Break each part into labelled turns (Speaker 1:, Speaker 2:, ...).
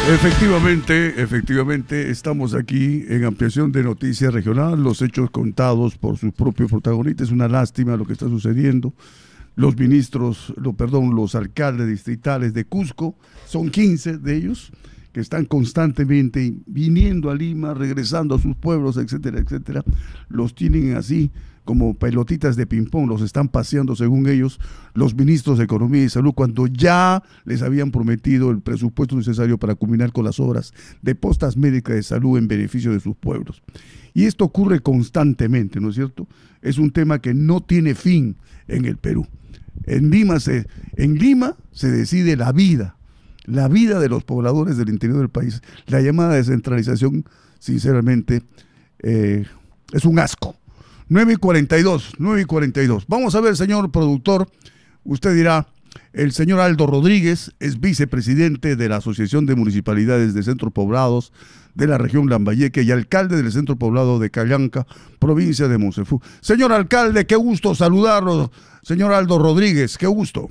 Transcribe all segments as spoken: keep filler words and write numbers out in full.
Speaker 1: Efectivamente, efectivamente, estamos aquí en Ampliación de Noticias Regional, los hechos contados por sus propios protagonistas. Es una lástima lo que está sucediendo. Los ministros, lo, perdón, los alcaldes distritales de Cusco, son quince de ellos, que están constantemente viniendo a Lima, regresando a sus pueblos, etcétera, etcétera. Los tienen así como pelotitas de ping-pong, los están paseando según ellos los ministros de Economía y Salud, cuando ya les habían prometido el presupuesto necesario para culminar con las obras de postas médicas de salud en beneficio de sus pueblos. Y esto ocurre constantemente, ¿no es cierto? Es un tema que no tiene fin en el Perú. En Lima se, en Lima se decide la vida, la vida de los pobladores del interior del país. La llamada descentralización, sinceramente, eh, es un asco. nueve y cuarenta y dos, nueve y cuarenta y dos. Vamos a ver, señor productor, usted dirá, el señor Aldo Rodríguez es vicepresidente de la Asociación de Municipalidades de Centros Poblados de la región Lambayeque y alcalde del centro poblado de Callanca, provincia de Monsefú. Señor alcalde, qué gusto saludarlo. Señor Aldo Rodríguez, qué gusto.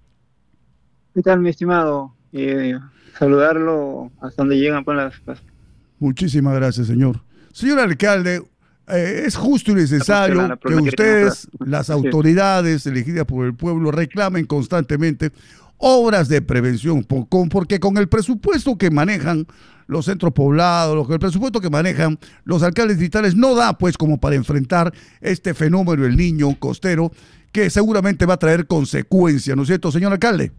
Speaker 2: ¿Qué tal, mi estimado? Eh, saludarlo hasta donde llegan pues, las, las...
Speaker 1: Muchísimas gracias, señor. Señor alcalde, Eh, es justo y necesario que ustedes, las autoridades elegidas por el pueblo, reclamen constantemente obras de prevención, por, con, porque con el presupuesto que manejan los centros poblados, con el presupuesto que manejan los alcaldes distritales, no da pues como para enfrentar este fenómeno del niño costero, que seguramente va a traer consecuencias, ¿no es cierto, señor alcalde?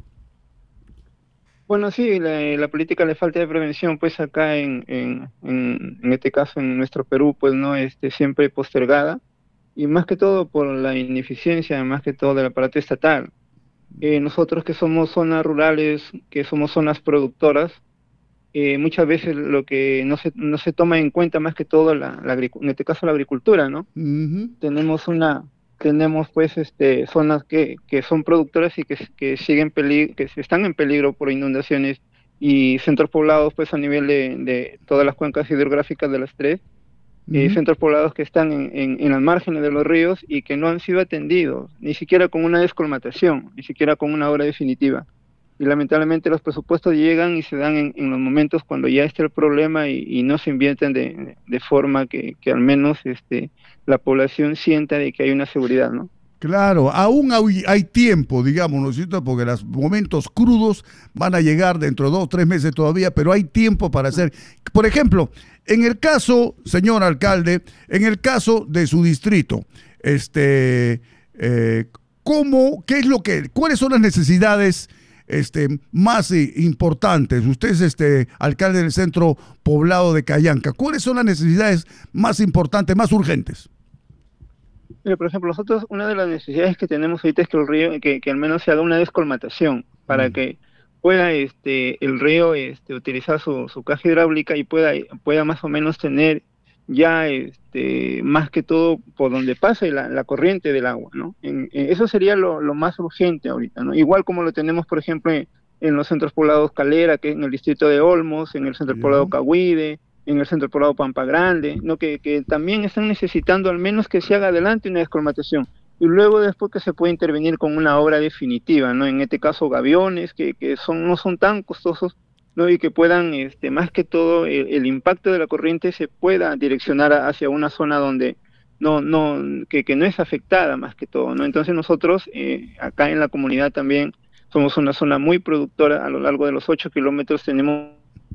Speaker 2: Bueno, sí, la, la política de falta de prevención, pues acá en, en, en, en este caso en nuestro Perú, pues no este, siempre postergada, y más que todo por la ineficiencia, más que todo del aparato estatal. Eh, nosotros que somos zonas rurales, que somos zonas productoras, eh, muchas veces lo que no se, no se toma en cuenta más que todo, la, la, en este caso la agricultura, ¿no? Uh-huh. Tenemos una... tenemos pues este zonas que, que son productoras y que, que siguen peligro, que están en peligro por inundaciones, y centros poblados pues a nivel de, de todas las cuencas hidrográficas de las tres, uh-huh. eh, centros poblados que están en, en, en las márgenes de los ríos y que no han sido atendidos, ni siquiera con una descolmatación, ni siquiera con una obra definitiva. Y lamentablemente los presupuestos llegan y se dan en, en los momentos cuando ya está el problema y, y no se invierten de, de forma que, que al menos este, la población sienta de que hay una seguridad, ¿no?
Speaker 1: Claro, aún hay, hay tiempo, digamos, ¿no es cierto? Porque los momentos crudos van a llegar dentro de dos o tres meses todavía, pero hay tiempo para hacer. Por ejemplo, en el caso, señor alcalde, en el caso de su distrito, este, eh, ¿cómo, qué es lo que, cuáles son las necesidades Este, más eh, importantes? Usted es este, alcalde del centro poblado de Callanca. ¿Cuáles son las necesidades más importantes, más urgentes?
Speaker 2: Mira, por ejemplo, nosotros una de las necesidades que tenemos ahorita es que el río, que, que al menos se haga una descolmatación para mm. que pueda este, el río este, utilizar su, su caja hidráulica y pueda, pueda más o menos tener ya este, más que todo por donde pase la, la corriente del agua, ¿no? En, en, eso sería lo, lo más urgente ahorita, ¿no? Igual como lo tenemos, por ejemplo, en, en los centros poblados Calera, que es en el distrito de Olmos, en el centro yeah. poblado Cahuide, en el centro poblado Pampa Grande, ¿no? Que, que también están necesitando al menos que se haga adelante una descolmatación, y luego después que se puede intervenir con una obra definitiva, ¿no? En este caso gaviones, que, que son, no son tan costosos, ¿no? Y que puedan, este, más que todo, el, el impacto de la corriente se pueda direccionar a, hacia una zona donde no, no, que, que no es afectada más que todo, ¿no? Entonces nosotros, eh, acá en la comunidad también, somos una zona muy productora. A lo largo de los ocho kilómetros tenemos...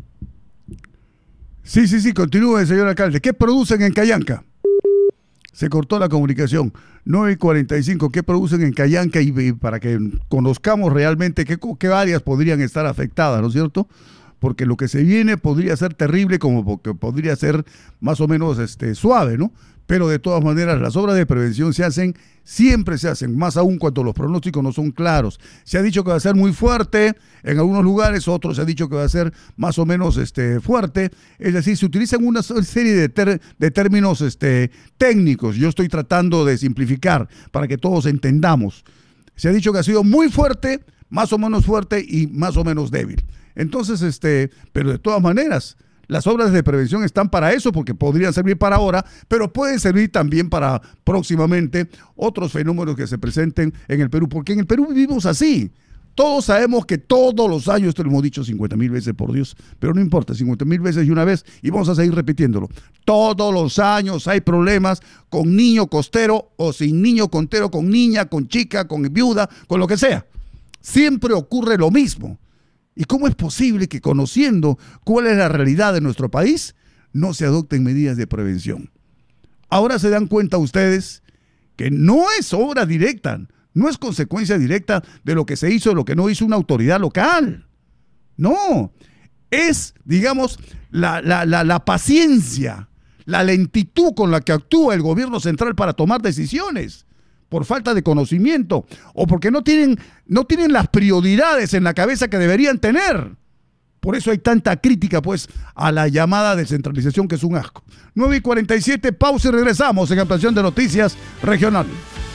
Speaker 1: Sí, sí, sí, continúe, señor alcalde. ¿Qué producen en Callanca? Se cortó la comunicación. nueve y cuarenta y cinco, ¿qué producen en Callanca? Y, y para que conozcamos realmente qué, qué áreas podrían estar afectadas, ¿no es cierto? Porque lo que se viene podría ser terrible, como porque podría ser más o menos este, suave, ¿no? Pero de todas maneras las obras de prevención se hacen, siempre se hacen, más aún cuando los pronósticos no son claros. Se ha dicho que va a ser muy fuerte en algunos lugares, otros se ha dicho que va a ser más o menos este, fuerte. Es decir, se utilizan una serie de, ter, de términos este, técnicos. Yo estoy tratando de simplificar para que todos entendamos. Se ha dicho que ha sido muy fuerte, más o menos fuerte y más o menos débil. Entonces, este, pero de todas maneras, las obras de prevención están para eso, porque podrían servir para ahora, pero pueden servir también para próximamente otros fenómenos que se presenten en el Perú, porque en el Perú vivimos así. Todos sabemos que todos los años, esto lo hemos dicho cincuenta mil veces, por Dios, pero no importa, cincuenta mil veces y una vez, y vamos a seguir repitiéndolo. Todos los años hay problemas con niño costero o sin niño contero, con niña, con chica, con viuda, con lo que sea. Siempre ocurre lo mismo. ¿Y cómo es posible que, conociendo cuál es la realidad de nuestro país, no se adopten medidas de prevención? Ahora se dan cuenta ustedes que no es obra directa, no es consecuencia directa de lo que se hizo, de lo que no hizo una autoridad local. No, es, digamos, la, la, la, la paciencia, la lentitud con la que actúa el gobierno central para tomar decisiones, por falta de conocimiento o porque no tienen, no tienen las prioridades en la cabeza que deberían tener. Por eso hay tanta crítica, pues, a la llamada descentralización, que es un asco. nueve y cuarenta y siete, pausa y regresamos en Ampliación de Noticias Regional.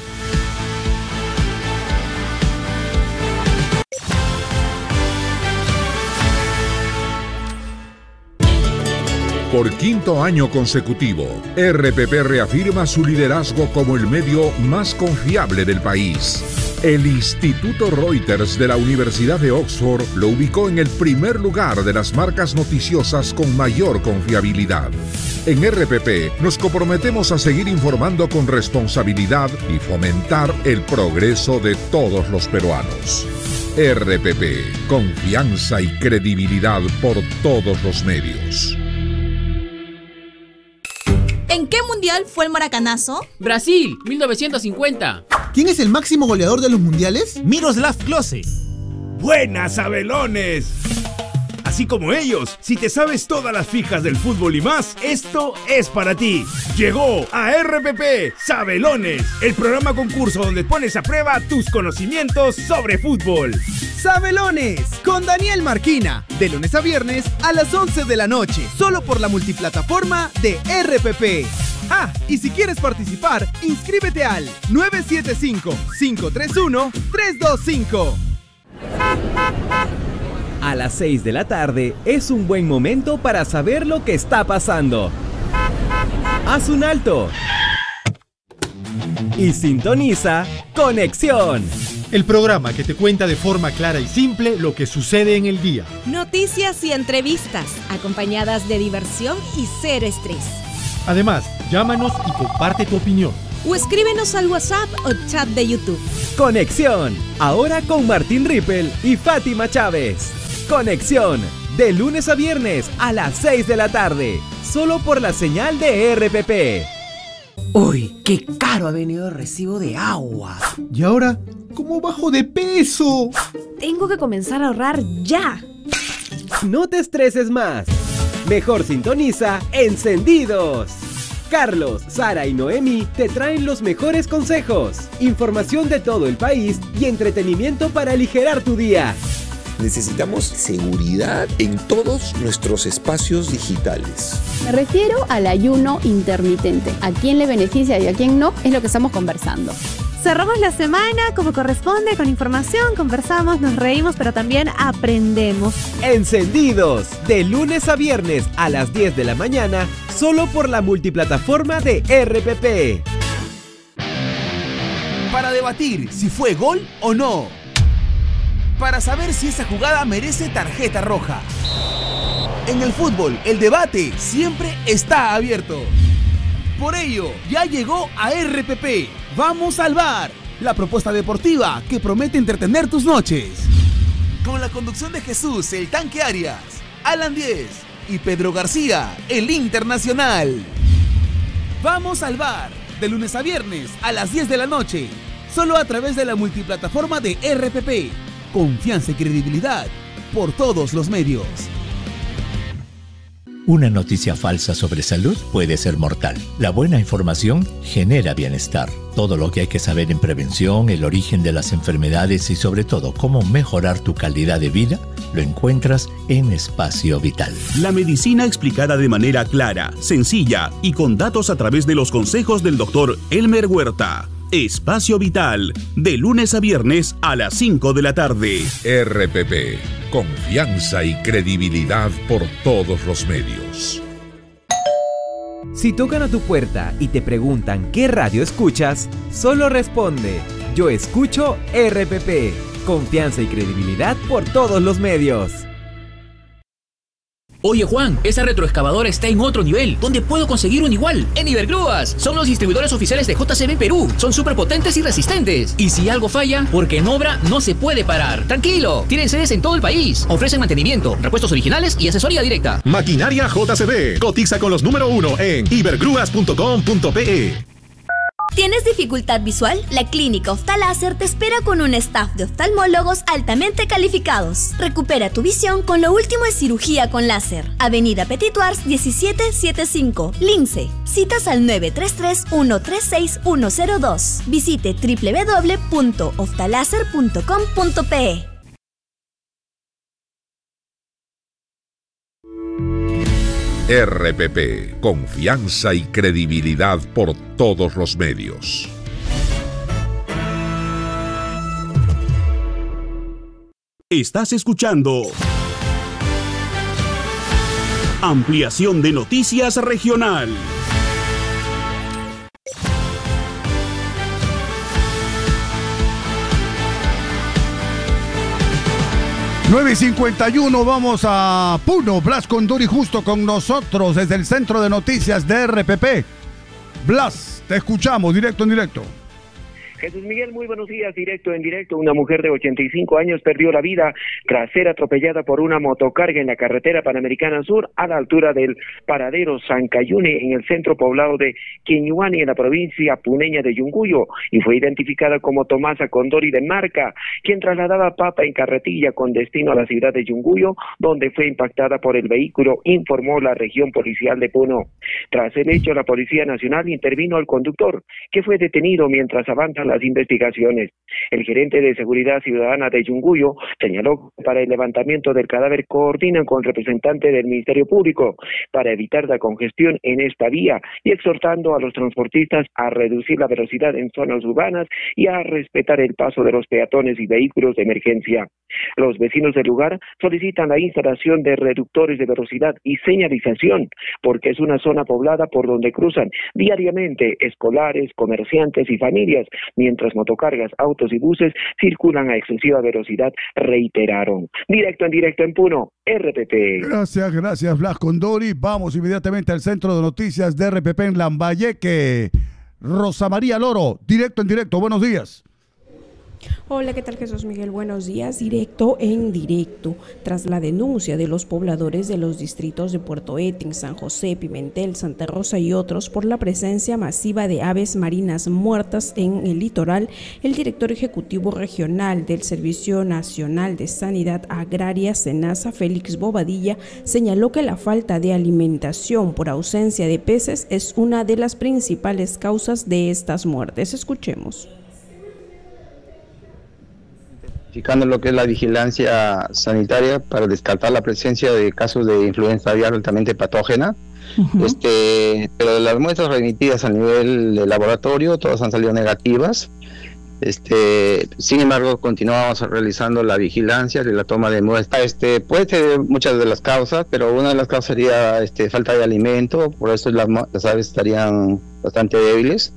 Speaker 3: Por quinto año consecutivo, R P P reafirma su liderazgo como el medio más confiable del país. El Instituto Reuters de la Universidad de Oxford lo ubicó en el primer lugar de las marcas noticiosas con mayor confiabilidad. En R P P nos comprometemos a seguir informando con responsabilidad y fomentar el progreso de todos los peruanos. R P P, confianza y credibilidad por todos los medios.
Speaker 4: ¿En qué mundial fue el maracanazo?
Speaker 5: Brasil, mil novecientos cincuenta.
Speaker 6: ¿Quién es el máximo goleador de los mundiales?
Speaker 7: Miroslav Klose.
Speaker 8: ¡Buenas, Sabelones! Así como ellos, si te sabes todas las fijas del fútbol y más, esto es para ti. Llegó a R P P Sabelones, el programa concurso donde pones a prueba tus conocimientos sobre fútbol.
Speaker 7: Sabelones, con Daniel Marquina, de lunes a viernes a las once de la noche, solo por la multiplataforma de R P P. Ah, y si quieres participar, inscríbete al nueve siete cinco, cinco tres uno, tres dos cinco.
Speaker 9: A las seis de la tarde es un buen momento para saber lo que está pasando. Haz un alto y sintoniza Conexión,
Speaker 10: el programa que te cuenta de forma clara y simple lo que sucede en el día.
Speaker 11: Noticias y entrevistas, acompañadas de diversión y cero estrés.
Speaker 10: Además, llámanos y comparte tu opinión.
Speaker 11: O escríbenos al WhatsApp o chat de YouTube.
Speaker 9: Conexión, ahora con Martín Rippel y Fátima Chávez. Conexión, de lunes a viernes a las seis de la tarde, solo por la señal de R P P.
Speaker 12: Uy, qué caro ha venido el recibo de agua.
Speaker 10: ¿Y ahora cómo bajo de peso?
Speaker 11: Tengo que comenzar a ahorrar ya.
Speaker 9: No te estreses más. Mejor sintoniza Encendidos. Carlos, Sara y Noemi te traen los mejores consejos, información de todo el país y entretenimiento para aligerar tu día.
Speaker 13: Necesitamos seguridad en todos nuestros espacios digitales.
Speaker 14: Me refiero al ayuno intermitente. ¿A quién le beneficia y a quién no? Es lo que estamos conversando.
Speaker 15: Cerramos la semana como corresponde, con información, conversamos, nos reímos, pero también aprendemos.
Speaker 9: Encendidos, de lunes a viernes a las diez de la mañana, solo por la multiplataforma de R P P.
Speaker 7: Para debatir si fue gol o no. Para saber si esa jugada merece tarjeta roja. En el fútbol, el debate siempre está abierto. Por ello, ya llegó a R P P. Vamos al bar, la propuesta deportiva que promete entretener tus noches. Con la conducción de Jesús, el Tanque Arias, Alan Diez y Pedro García, el Internacional. Vamos al bar, de lunes a viernes a las diez de la noche, solo a través de la multiplataforma de R P P. Confianza y credibilidad por todos los medios.
Speaker 16: Una noticia falsa sobre salud puede ser mortal. La buena información genera bienestar. Todo lo que hay que saber en prevención, el origen de las enfermedades y sobre todo cómo mejorar tu calidad de vida, lo encuentras en Espacio Vital.
Speaker 17: La medicina explicada de manera clara, sencilla y con datos a través de los consejos del doctor Elmer Huerta. Espacio Vital, de lunes a viernes a las cinco de la tarde.
Speaker 3: R P P, confianza y credibilidad por todos los medios.
Speaker 9: Si tocan a tu puerta y te preguntan qué radio escuchas, solo responde: yo escucho R P P, Confianza y credibilidad por todos los medios.
Speaker 5: Oye Juan, esa retroexcavadora está en otro nivel. ¿Dónde puedo conseguir un igual? En Ibergrúas. Son los distribuidores oficiales de J C B Perú. Son súper potentes y resistentes. Y si algo falla, porque en obra no se puede parar. Tranquilo, tienen sedes en todo el país. Ofrecen mantenimiento, repuestos originales y asesoría directa.
Speaker 18: Maquinaria J C B. Cotiza con los número uno en ibergrúas punto com punto pe.
Speaker 4: ¿Tienes dificultad visual? La Clínica Oftaláser te espera con un staff de oftalmólogos altamente calificados. Recupera tu visión con lo último en cirugía con láser. Avenida Petituars diecisiete setenta y cinco, Lince. Citas al nueve tres tres, uno tres seis, uno cero dos. Visite doble u doble u doble u punto oftaláser punto com punto pe.
Speaker 3: R P P, confianza y credibilidad por todos los medios.
Speaker 17: Estás escuchando Ampliación de Noticias Regional.
Speaker 1: nueve y cincuenta y uno, vamos a Puno. Blas Condori justo con nosotros desde el Centro de Noticias de R P P. Blas, te escuchamos directo en directo.
Speaker 19: Jesús Miguel, muy buenos días, directo en directo. Una mujer de ochenta y cinco años perdió la vida tras ser atropellada por una motocarga en la carretera Panamericana Sur a la altura del paradero San Cayune en el centro poblado de Quiñuani en la provincia puneña de Yunguyo, y fue identificada como Tomasa Condori de Marca, quien trasladaba papa en carretilla con destino a la ciudad de Yunguyo, donde fue impactada por el vehículo, informó la región policial de Puno. Tras el hecho, la Policía Nacional intervino al conductor, que fue detenido mientras avanzan las investigaciones. El gerente de Seguridad Ciudadana de Yunguyo señaló que para el levantamiento del cadáver coordinan con representantes del Ministerio Público para evitar la congestión en esta vía, y exhortando a los transportistas a reducir la velocidad en zonas urbanas y a respetar el paso de los peatones y vehículos de emergencia. Los vecinos del lugar solicitan la instalación de reductores de velocidad y señalización, porque es una zona poblada por donde cruzan diariamente escolares, comerciantes y familias, mientras motocargas, autos y buses circulan a excesiva velocidad, reiteraron. Directo en directo en Puno, R P P.
Speaker 1: Gracias, gracias Blas Condori. Vamos inmediatamente al Centro de Noticias de R P P en Lambayeque. Rosa María Loro, directo en directo, buenos días.
Speaker 20: Hola, ¿qué tal Jesús Miguel? Buenos días, directo en directo. Tras la denuncia de los pobladores de los distritos de Puerto Etin, San José, Pimentel, Santa Rosa y otros por la presencia masiva de aves marinas muertas en el litoral, el director ejecutivo regional del Servicio Nacional de Sanidad Agraria, SENASA, Félix Bobadilla, señaló que la falta de alimentación por ausencia de peces es una de las principales causas de estas muertes. Escuchemos.
Speaker 21: Lo que es la vigilancia sanitaria para descartar la presencia de casos de influenza aviar altamente patógena. Uh-huh. este, pero las muestras remitidas a nivel de laboratorio todas han salido negativas. Este, sin embargo, continuamos realizando la vigilancia de la toma de muestras. Este, puede ser muchas de las causas, pero una de las causas sería este, falta de alimento, por eso las, las aves estarían bastante débiles.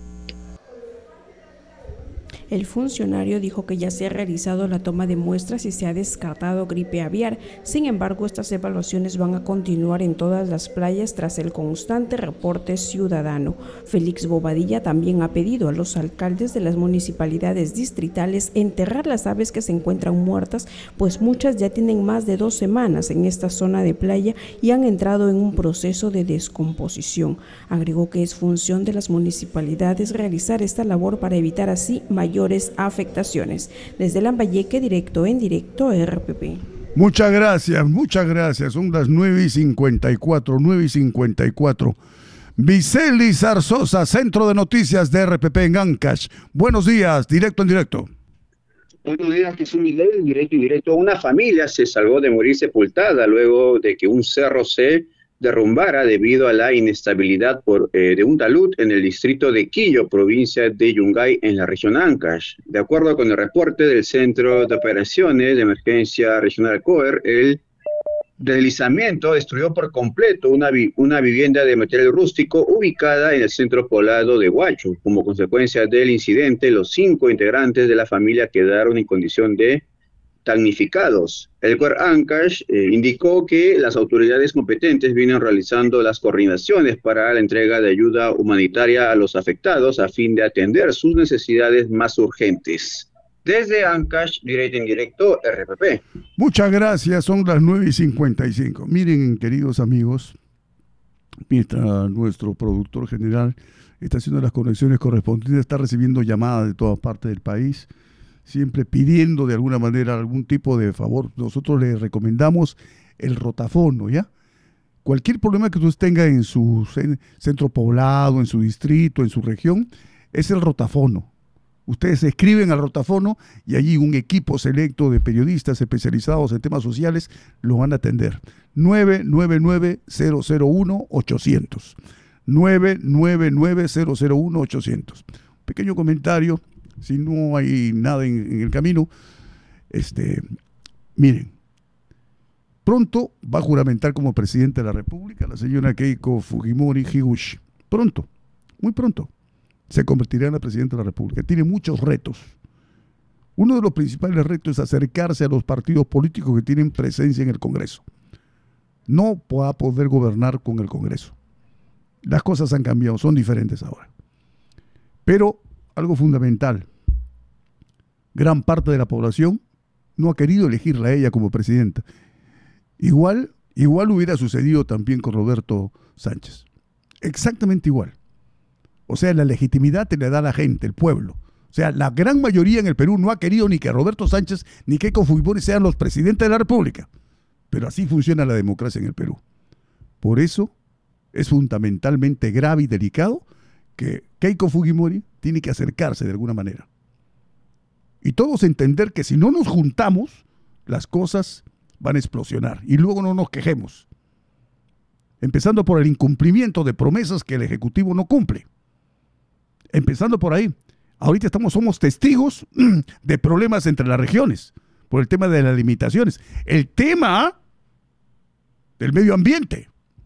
Speaker 20: El funcionario dijo que ya se ha realizado la toma de muestras y se ha descartado gripe aviar. Sin embargo, estas evaluaciones van a continuar en todas las playas tras el constante reporte ciudadano. Félix Bobadilla también ha pedido a los alcaldes de las municipalidades distritales enterrar las aves que se encuentran muertas, pues muchas ya tienen más de dos semanas en esta zona de playa y han entrado en un proceso de descomposición. Agregó que es función de las municipalidades realizar esta labor para evitar así mayor afectaciones. Desde Lambayeque, directo en directo, R P P.
Speaker 1: Muchas gracias, muchas gracias. Son las nueve y cincuenta y cuatro, nueve y cincuenta y cuatro. Viceli Zarzosa, Centro de Noticias de R P P en Ancash. Buenos días, directo en directo.
Speaker 22: Buenos días, Jesús Miguel, directo y directo. Una familia se salvó de morir sepultada luego de que un cerro se derrumbara debido a la inestabilidad por, eh, de un talud en el distrito de Quillo, provincia de Yungay, en la región Ancash. De acuerdo con el reporte del Centro de Operaciones de Emergencia Regional COER, el deslizamiento destruyó por completo una, vi una vivienda de material rústico ubicada en el centro poblado de Huacho. Como consecuencia del incidente, los cinco integrantes de la familia quedaron en condición de damnificados. El Cuer Ancash eh, indicó que las autoridades competentes vienen realizando las coordinaciones para la entrega de ayuda humanitaria a los afectados a fin de atender sus necesidades más urgentes. Desde Ancash, directo en directo, R P P.
Speaker 1: Muchas gracias, son las nueve y cincuenta y cinco. Miren, queridos amigos, mientras nuestro productor general está haciendo las conexiones correspondientes, está recibiendo llamadas de todas partes del país, siempre pidiendo de alguna manera algún tipo de favor. Nosotros le recomendamos el rotafono, ¿ya? Cualquier problema que usted tenga en su centro poblado, en su distrito, en su región, es el rotafono. Ustedes escriben al rotafono y allí un equipo selecto de periodistas especializados en temas sociales lo van a atender. nueve nueve nueve, cero cero uno, ochocientos. nueve nueve nueve, cero cero uno, ochocientos. Pequeño comentario. Si no hay nada en, en el camino, este, miren, pronto va a juramentar como presidente de la República la señora Keiko Fujimori Higuchi. Pronto, muy pronto, se convertirá en la presidenta de la República. Tiene muchos retos. Uno de los principales retos es acercarse a los partidos políticos que tienen presencia en el Congreso. No va a poder gobernar con el Congreso. Las cosas han cambiado, son diferentes ahora. Pero algo fundamental, gran parte de la población no ha querido elegirla a ella como presidenta. Igual, igual hubiera sucedido también con Roberto Sánchez. Exactamente igual. O sea, la legitimidad te la da la gente, el pueblo. O sea, la gran mayoría en el Perú no ha querido ni que Roberto Sánchez ni Keiko Fujimori sean los presidentes de la República. Pero así funciona la democracia en el Perú. Por eso es fundamentalmente grave y delicado que Keiko Fujimori tiene que acercarse de alguna manera. Y todos entender que si no nos juntamos, las cosas van a explosionar. Y luego no nos quejemos. Empezando por el incumplimiento de promesas que el Ejecutivo no cumple. Empezando por ahí. Ahorita estamos, somos testigos de problemas entre las regiones por el tema de las limitaciones. El tema del medio ambiente.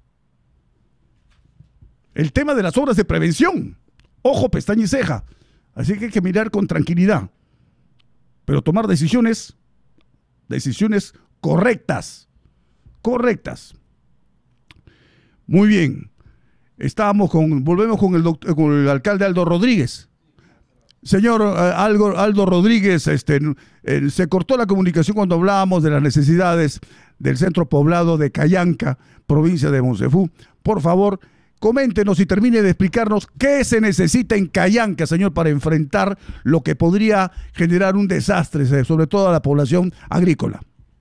Speaker 1: El tema de las obras de prevención. Ojo, pestaña y ceja. Así que hay que mirar con tranquilidad. Pero tomar decisiones, decisiones correctas. Correctas. Muy bien. Estábamos con, volvemos con el, doctor, con el alcalde Aldo Rodríguez. Señor uh, Aldo, Aldo Rodríguez, este, eh, se cortó la comunicación cuando hablábamos de las necesidades del centro poblado de Callanca, provincia de Monsefú. Por favor, coméntenos y termine de explicarnos qué se necesita en Callanca, señor, para enfrentar lo que podría generar un desastre, sobre todo a la población agrícola.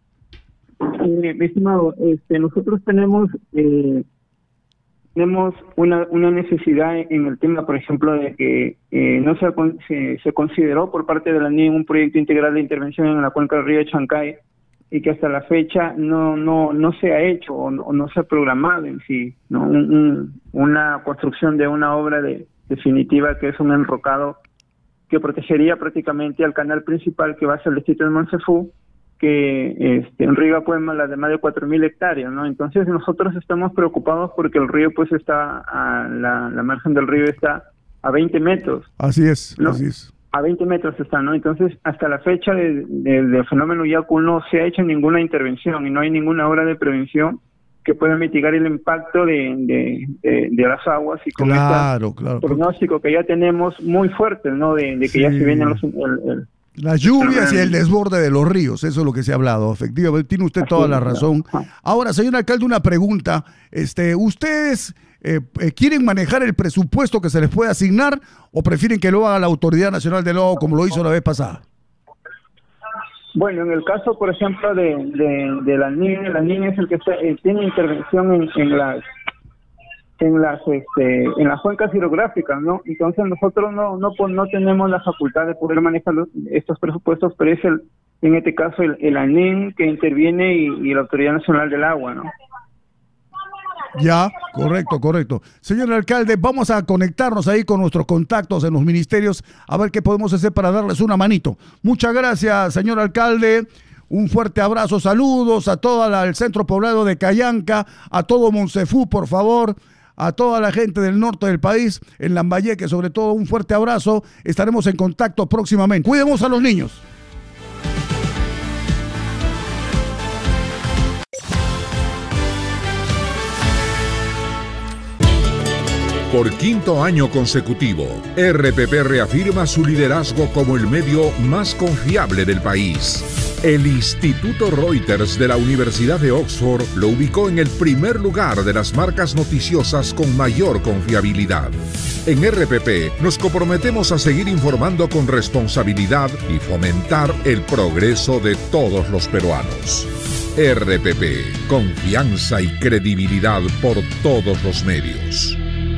Speaker 2: Eh, mi estimado, este, nosotros tenemos eh, tenemos una, una necesidad en el tema, por ejemplo, de que eh, no se, se, se consideró por parte de la N I N un proyecto integral de intervención en la cuenca del río Chancay y que hasta la fecha no no no se ha hecho o no, o no se ha programado en sí, ¿no? Un, un, una construcción de una obra de, definitiva que es un enrocado que protegería prácticamente al canal principal que va hacia el distrito de Monsefú, que este, riega pues las de más de cuatro mil hectáreas, ¿no? Entonces nosotros estamos preocupados porque el río pues está, a la, la margen del río está a veinte metros.
Speaker 1: Así es,
Speaker 2: ¿no?
Speaker 1: así es.
Speaker 2: A veinte metros está, ¿no? Entonces hasta la fecha del de, de fenómeno Yaku no se ha hecho ninguna intervención y no hay ninguna obra de prevención que pueda mitigar el impacto de, de, de, de las aguas y con
Speaker 1: claro,
Speaker 2: este
Speaker 1: claro,
Speaker 2: pronóstico que ya tenemos muy fuerte, ¿no? De, de que sí. ya se vienen los... El, el,
Speaker 1: Las lluvias y el desborde de los ríos, eso es lo que se ha hablado. Efectivamente, tiene usted toda la razón. Ahora, señor alcalde, una pregunta. Este, ¿Ustedes eh, eh, quieren manejar el presupuesto que se les puede asignar o prefieren que lo haga la Autoridad Nacional del Agua como lo hizo la vez pasada?
Speaker 2: Bueno, en el caso, por ejemplo, de, de, de la N I N, la N I N es el que está, eh, tiene intervención en, en las en las este, en las cuencas hidrográficas, ¿no? Entonces nosotros no no no tenemos la facultad de poder manejar los, estos presupuestos, pero es el en este caso el, el A N I N que interviene y, y la Autoridad Nacional del Agua, ¿no?
Speaker 1: Ya, correcto, correcto. Señor alcalde, vamos a conectarnos ahí con nuestros contactos en los ministerios a ver qué podemos hacer para darles una manito. Muchas gracias, señor alcalde. Un fuerte abrazo, saludos a todo la, el centro poblado de Callanca, a todo Monsefú, por favor, a toda la gente del norte del país, en Lambayeque, sobre todo un fuerte abrazo. Estaremos en contacto próximamente. Cuidemos a los niños.
Speaker 3: Por quinto año consecutivo, R P P reafirma su liderazgo como el medio más confiable del país. El Instituto Reuters de la Universidad de Oxford lo ubicó en el primer lugar de las marcas noticiosas con mayor confiabilidad. En R P P nos comprometemos a seguir informando con responsabilidad y fomentar el progreso de todos los peruanos. R P P, confianza y credibilidad por todos los medios.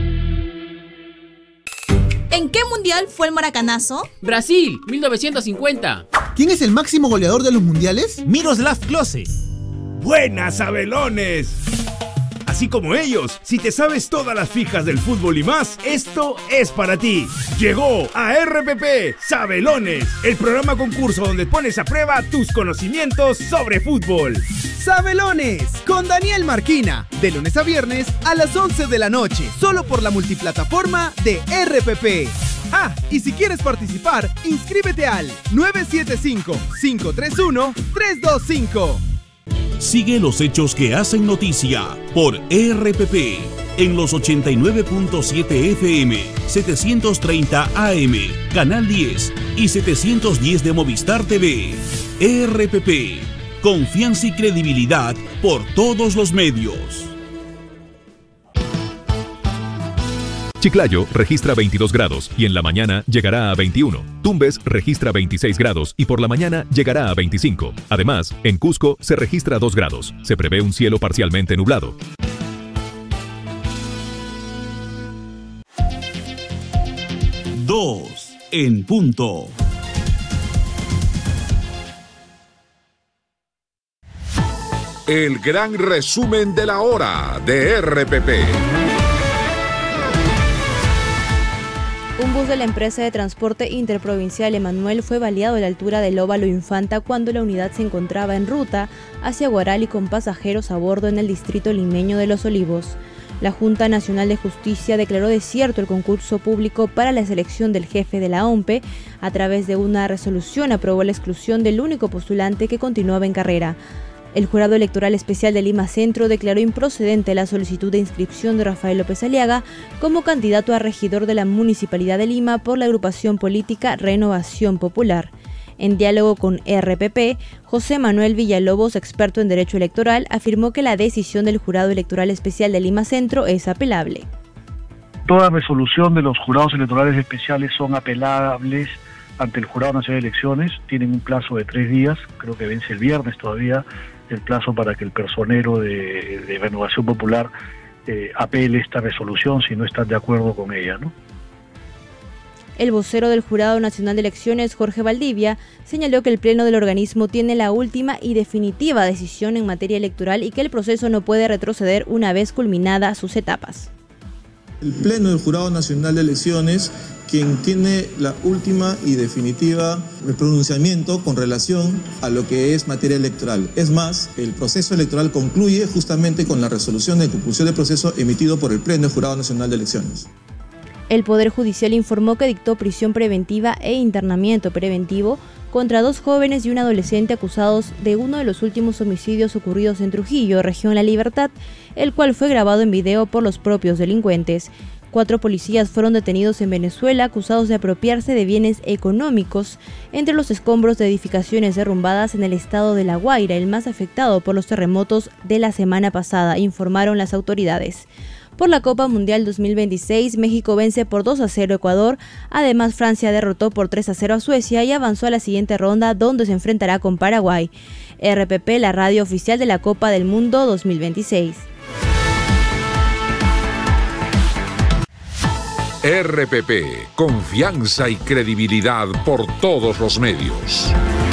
Speaker 6: ¿En qué mundial fue el maracanazo?
Speaker 5: Brasil, mil novecientos cincuenta.
Speaker 7: ¿Quién es el máximo goleador de los mundiales?
Speaker 8: Miroslav Klose. ¡Buenas, Sabelones! Así como ellos, si te sabes todas las fijas del fútbol y más, esto es para ti. Llegó a R P P Sabelones, el programa concurso donde pones a prueba tus conocimientos sobre fútbol.
Speaker 7: Sabelones, con Daniel Marquina, de lunes a viernes a las once de la noche, solo por la multiplataforma de R P P. Ah, y si quieres participar, inscríbete al nueve siete cinco, cinco tres uno, tres dos cinco.
Speaker 17: Sigue los hechos que hacen noticia por R P P en los ochenta y nueve punto siete F M, setecientos treinta A M, Canal diez y setecientos diez de Movistar T V. R P P, confianza y credibilidad por todos los medios.
Speaker 18: Chiclayo registra veintidós grados y en la mañana llegará a veintiuno. Tumbes registra veintiséis grados y por la mañana llegará a veinticinco. Además, en Cusco se registra dos grados. Se prevé un cielo parcialmente nublado.
Speaker 17: Dos en punto.
Speaker 3: El gran resumen de la hora de R P P.
Speaker 23: Un bus de la empresa de transporte interprovincial Emanuel fue baleado a la altura del Óvalo Infanta cuando la unidad se encontraba en ruta hacia Guarali con pasajeros a bordo en el distrito limeño de Los Olivos. La Junta Nacional de Justicia declaró desierto el concurso público para la selección del jefe de la O M P E. A través de una resolución aprobó la exclusión del único postulante que continuaba en carrera. El Jurado Electoral Especial de Lima Centro declaró improcedente la solicitud de inscripción de Rafael López Aliaga como candidato a regidor de la Municipalidad de Lima por la agrupación política Renovación Popular. En diálogo con R P P, José Manuel Villalobos, experto en Derecho Electoral, afirmó que la decisión del Jurado Electoral Especial de Lima Centro es apelable.
Speaker 24: Toda resolución de los jurados electorales especiales son apelables ante el Jurado Nacional de Elecciones. Tienen un plazo de tres días, creo que vence el viernes todavía, el plazo para que el personero de, de Renovación Popular eh, apele esta resolución si no están de acuerdo con ella, ¿no?
Speaker 23: El vocero del Jurado Nacional de Elecciones, Jorge Valdivia, señaló que el Pleno del organismo tiene la última y definitiva decisión en materia electoral y que el proceso no puede retroceder una vez culminadas sus etapas.
Speaker 25: El Pleno del Jurado Nacional de Elecciones, quien tiene la última y definitiva pronunciamiento con relación a lo que es materia electoral. Es más, el proceso electoral concluye justamente con la resolución de conclusión del proceso emitido por el Pleno del Jurado Nacional de Elecciones.
Speaker 23: El Poder Judicial informó que dictó prisión preventiva e internamiento preventivo contra dos jóvenes y un adolescente acusados de uno de los últimos homicidios ocurridos en Trujillo, región La Libertad, el cual fue grabado en video por los propios delincuentes. Cuatro policías fueron detenidos en Venezuela acusados de apropiarse de bienes económicos entre los escombros de edificaciones derrumbadas en el estado de La Guaira, el más afectado por los terremotos de la semana pasada, informaron las autoridades. Por la Copa Mundial dos mil veintiséis, México vence por dos a cero a Ecuador, además Francia derrotó por tres a cero a Suecia y avanzó a la siguiente ronda donde se enfrentará con Paraguay. R P P, la radio oficial de la Copa del Mundo dos mil veintiséis.
Speaker 3: R P P, confianza y credibilidad por todos los medios.